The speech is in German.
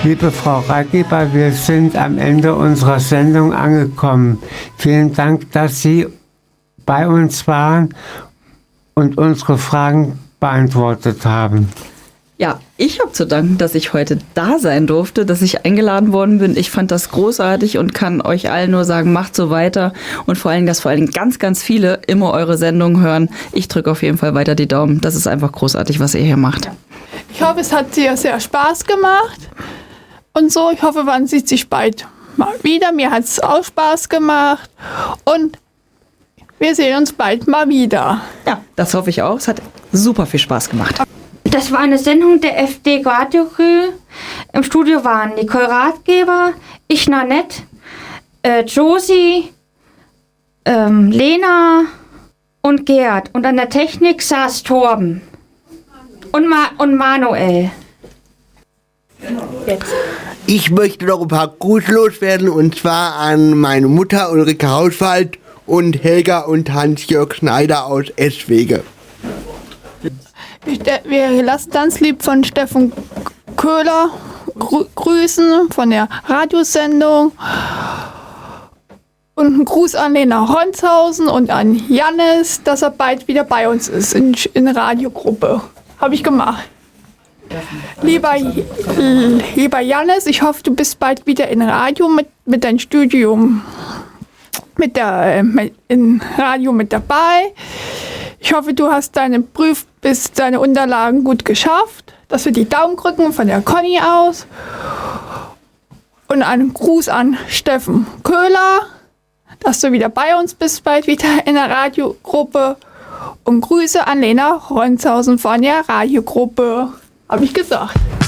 Liebe Frau Ratgeber, wir sind am Ende unserer Sendung angekommen. Vielen Dank, dass Sie bei uns waren und unsere Fragen beantwortet haben. Ja, ich habe zu danken, dass ich heute da sein durfte, dass ich eingeladen worden bin. Ich fand das großartig und kann euch allen nur sagen, macht so weiter und vor allem, dass vor allem ganz, ganz viele immer eure Sendung hören. Ich drücke auf jeden Fall weiter die Daumen. Das ist einfach großartig, was ihr hier macht. Ich hoffe, es hat dir sehr Spaß gemacht und so. Ich hoffe, man sieht sich bald mal wieder. Mir hat es auch Spaß gemacht und wir sehen uns bald mal wieder. Ja, das hoffe ich auch. Es hat super viel Spaß gemacht. Das war eine Sendung der FD Radio Crew. Im Studio waren Nicole Ratgeber, ich Nanette, Josie, Lena und Gerd. Und an der Technik saß Torben und Manuel. Ich möchte noch ein paar Grüße loswerden und zwar an meine Mutter Ulrike Hauswald und Helga und Hans-Jörg Schneider aus Eschwege. Wir lassen ganz lieb von Steffen Köhler grüßen von der Radiosendung. Und einen Gruß an Lena Ronshausen und an Jannis, dass er bald wieder bei uns ist in der Radiogruppe. Habe ich gemacht. Lieber Jannis, ich hoffe, du bist bald wieder in Radio mit deinem Studium, in Radio mit dabei. Ich hoffe, du hast deine Unterlagen gut geschafft, dass wir die Daumen drücken von der Conny aus. Und einen Gruß an Steffen Köhler, dass du wieder bei uns bist, bald wieder in der Radiogruppe. Und Grüße an Lena Ronshausen von der Radiogruppe, habe ich gesagt.